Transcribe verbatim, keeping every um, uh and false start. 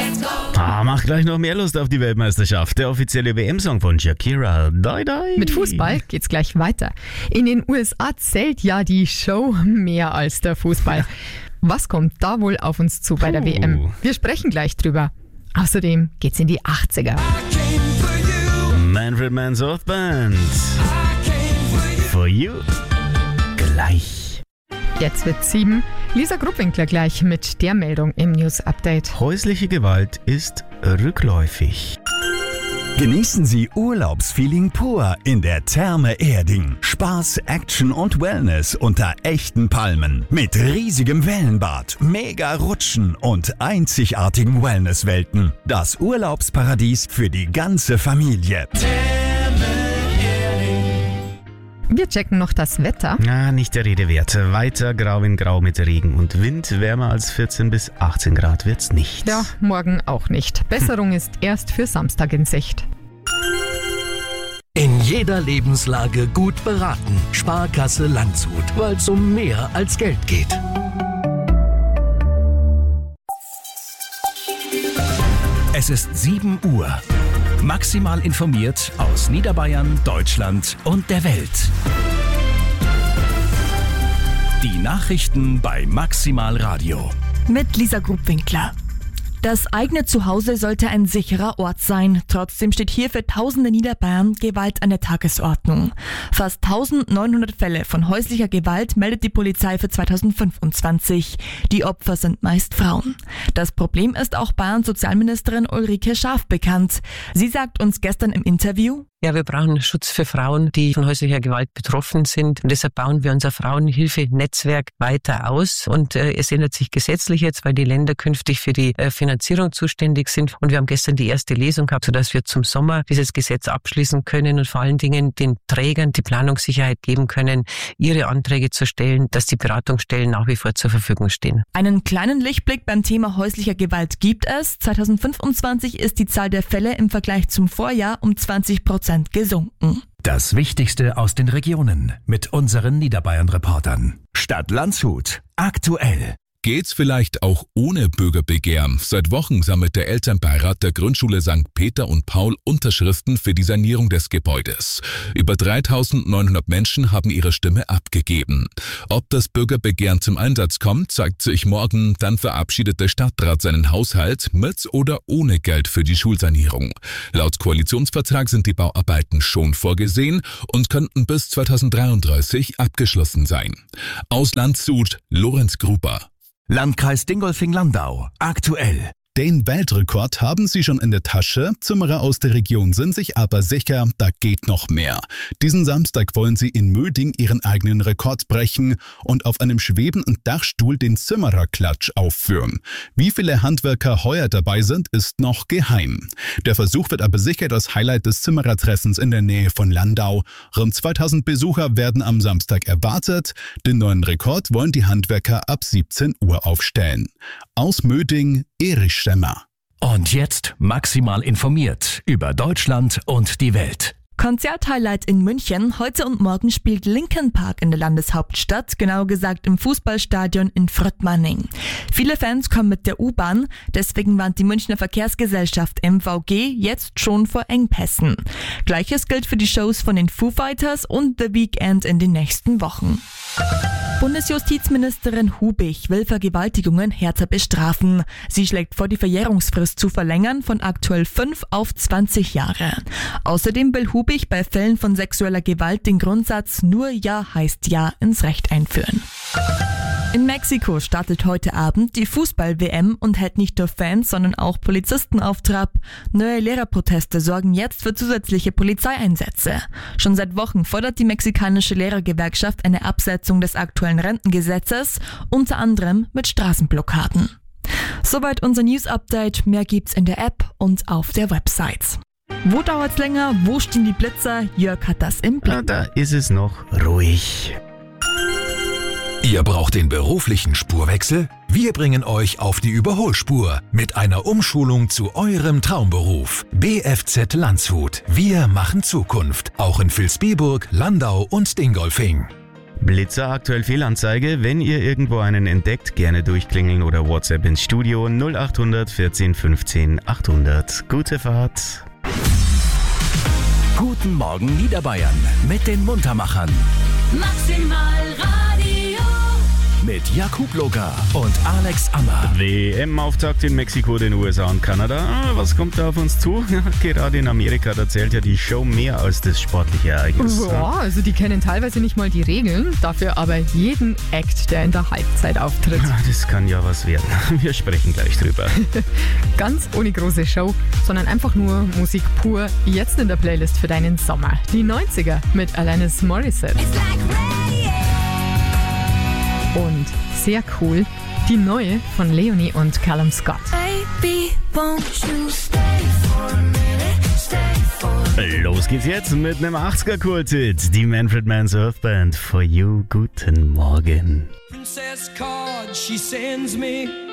Ah, macht gleich noch mehr Lust auf die Weltmeisterschaft. Der offizielle W M-Song von Shakira. Dai, dai. Mit Fußball geht's glech weiter. In den U S A zählt ja die Show mehr als der Fußball. Was kommt da wohl auf uns zu bei der Puh. W M? Wir sprechen gleich drüber. Außerdem geht's in die achtziger. Manfred Mann's Oath Band. For you. Gleich. Jetzt wird's sieben. Lisa Gruppwinkler gleich mit der Meldung im News-Update. Häusliche Gewalt ist rückläufig. Genießen Sie Urlaubsfeeling pur in der Therme Erding. Spaß, Action und Wellness unter echten Palmen. Mit riesigem Wellenbad, mega Rutschen und einzigartigen Wellnesswelten. Das Urlaubsparadies für die ganze Familie. Wir checken noch das Wetter. Na, nicht der Rede wert. Weiter grau in grau mit Regen und Wind. Wärmer als vierzehn bis achtzehn Grad wird's nicht. Ja, morgen auch nicht. Besserung ist erst für Samstag in Sicht. In jeder Lebenslage gut beraten. Sparkasse Landshut, weil es um mehr als Geld geht. Es ist sieben Uhr. Maximal informiert aus Niederbayern, Deutschland und der Welt. Die Nachrichten bei Maximal Radio. Mit Lisa Gruppwinkler. Das eigene Zuhause sollte ein sicherer Ort sein. Trotzdem steht hier für tausende Niederbayern Gewalt an der Tagesordnung. Fast eintausendneunhundert Fälle von häuslicher Gewalt meldet die Polizei für zweitausendfünfundzwanzig. Die Opfer sind meist Frauen. Das Problem ist auch Bayerns Sozialministerin Ulrike Schaaf bekannt. Sie sagt uns gestern im Interview: Ja, wir brauchen Schutz für Frauen, die von häuslicher Gewalt betroffen sind. Und deshalb bauen wir unser Frauenhilfenetzwerk weiter aus. Und äh, es ändert sich gesetzlich jetzt, weil die Länder künftig für die äh, Finanzierung zuständig sind. Und wir haben gestern die erste Lesung gehabt, sodass wir zum Sommer dieses Gesetz abschließen können und vor allen Dingen den Trägern die Planungssicherheit geben können, ihre Anträge zu stellen, dass die Beratungsstellen nach wie vor zur Verfügung stehen. Einen kleinen Lichtblick beim Thema häuslicher Gewalt gibt es. zweitausendfünfundzwanzig ist die Zahl der Fälle im Vergleich zum Vorjahr um zwanzig Prozent gesunken. Das Wichtigste aus den Regionen mit unseren Niederbayern-Reportern. Stadt Landshut. Aktuell. Geht's vielleicht auch ohne Bürgerbegehren? Seit Wochen sammelt der Elternbeirat der Grundschule Sankt Peter und Paul Unterschriften für die Sanierung des Gebäudes. Über dreitausendneunhundert Menschen haben ihre Stimme abgegeben. Ob das Bürgerbegehren zum Einsatz kommt, zeigt sich morgen. Dann verabschiedet der Stadtrat seinen Haushalt mit oder ohne Geld für die Schulsanierung. Laut Koalitionsvertrag sind die Bauarbeiten schon vorgesehen und könnten bis zweitausenddreiunddreißig abgeschlossen sein. Aus Landshut, Lorenz Gruber. Landkreis Dingolfing-Landau. Aktuell. Den Weltrekord haben sie schon in der Tasche. Zimmerer aus der Region sind sich aber sicher, da geht noch mehr. Diesen Samstag wollen sie in Möding ihren eigenen Rekord brechen und auf einem schwebenden Dachstuhl den Zimmererklatsch aufführen. Wie viele Handwerker heuer dabei sind, ist noch geheim. Der Versuch wird aber sicher das Highlight des Zimmerertreffens in der Nähe von Landau. Rund zweitausend Besucher werden am Samstag erwartet. Den neuen Rekord wollen die Handwerker ab siebzehn Uhr aufstellen. Aus Möding, Erich Stemmer. Und jetzt maximal informiert über Deutschland und die Welt. Konzerthighlight in München. Heute und morgen spielt Linkin Park in der Landeshauptstadt, genauer gesagt im Fußballstadion in Fröttmanning. Viele Fans kommen mit der U-Bahn, deswegen warnt die Münchner Verkehrsgesellschaft M V G jetzt schon vor Engpässen. Gleiches gilt für die Shows von den Foo Fighters und The Weeknd in den nächsten Wochen. Bundesjustizministerin Hubich will Vergewaltigungen härter bestrafen. Sie schlägt vor, die Verjährungsfrist zu verlängern von aktuell fünf auf zwanzig Jahre. Außerdem will Hubich bei Fällen von sexueller Gewalt den Grundsatz "Nur Ja heißt Ja" ins Recht einführen. In Mexiko startet heute Abend die Fußball-W M und hält nicht nur Fans, sondern auch Polizisten auf Trab. Neue Lehrerproteste sorgen jetzt für zusätzliche Polizeieinsätze. Schon seit Wochen fordert die mexikanische Lehrergewerkschaft eine Absetzung des aktuellen Rentengesetzes, unter anderem mit Straßenblockaden. Soweit unser News-Update. Mehr gibt's in der App und auf der Website. Wo dauert's länger? Wo stehen die Blitzer? Jörg hat das im Blick. Ja, da ist es noch ruhig. Ihr braucht den beruflichen Spurwechsel? Wir bringen euch auf die Überholspur mit einer Umschulung zu eurem Traumberuf. B F Z Landshut. Wir machen Zukunft. Auch in Vilsbiburg, Landau und Dingolfing. Blitzer, aktuell Fehlanzeige. Wenn ihr irgendwo einen entdeckt, gerne durchklingeln oder WhatsApp ins Studio null acht hundert vierzehn fünfzehn achthundert. Gute Fahrt. Guten Morgen Niederbayern mit den Muntermachern. Maximal Radio. Mit Jakub Loga und Alex Ammer. W M-Auftakt in Mexiko, den U S A und Kanada. Was kommt da auf uns zu? Gerade in Amerika, da zählt ja die Show mehr als das sportliche Ereignis. Ja, also die kennen teilweise nicht mal die Regeln, dafür aber jeden Act, der in der Halbzeit auftritt. Das kann ja was werden. Wir sprechen gleich drüber. Ganz ohne große Show, sondern einfach nur Musik pur. Jetzt in der Playlist für deinen Sommer. Die neunziger mit Alanis Morissette. Und sehr cool, die neue von Leonie und Callum Scott. Baby, won't you stay for a minute, stay for a minute. Los geht's jetzt mit einem achtziger-Kult-Hit. Die Manfred Mann's Earth Band. For You, guten Morgen. Princess card she sends me.